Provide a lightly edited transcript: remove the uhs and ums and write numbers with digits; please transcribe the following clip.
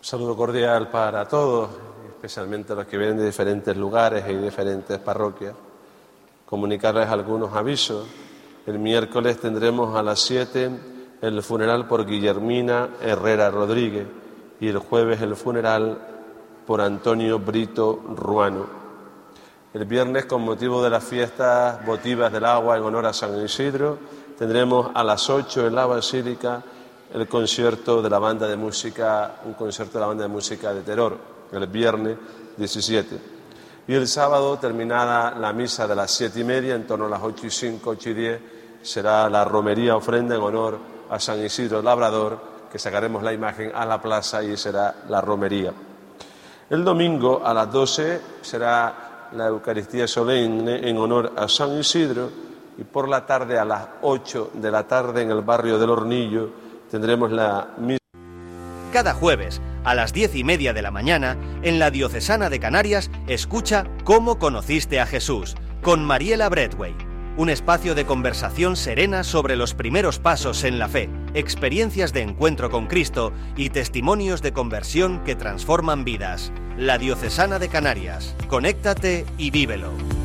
Saludo cordial para todos, especialmente los que vienen de diferentes lugares y diferentes parroquias. Comunicarles algunos avisos. El miércoles tendremos a las 7 el funeral por Guillermina Herrera Rodríguez y el jueves el funeral por Antonio Brito Ruano. El viernes, con motivo de las fiestas votivas del agua en honor a San Isidro, tendremos a las 8 en la Basílica el concierto de la banda de música, un concierto de la banda de música de Teror, el viernes 17. Y el sábado, terminada la misa de las 7:30, en torno a las 8:05, 8:10, será la romería ofrenda en honor a San Isidro Labrador, que sacaremos la imagen a la plaza y será la romería. El domingo a las 12 será la Eucaristía solemne en honor a San Isidro y por la tarde a las 8 de la tarde en el barrio del Hornillo tendremos la misa. Cada jueves a las 10:30 de la mañana en la Diocesana de Canarias escucha ¿Cómo conociste a Jesús? Con Mariela Bradway. Un espacio de conversación serena sobre los primeros pasos en la fe, experiencias de encuentro con Cristo y testimonios de conversión que transforman vidas. La Diocesana de Canarias. Conéctate y vívelo.